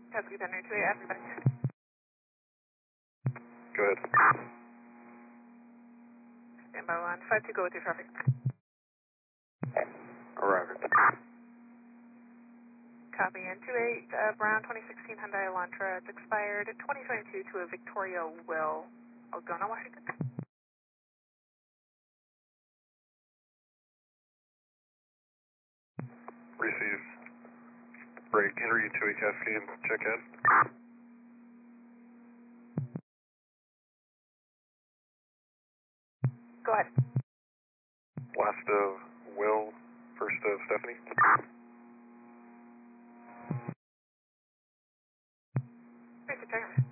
Husky Thunder 28, everybody. Go ahead. Stand by 152, go with your traffic. Arriving. Copy, N28, Brown 2016 Hyundai Elantra. It's expired 2022 to a Victoria Will, Algona, Washington. Receive. Break, Henry 28 Cascade, check in. Go ahead. Last of Will, first of Stephanie. Please check.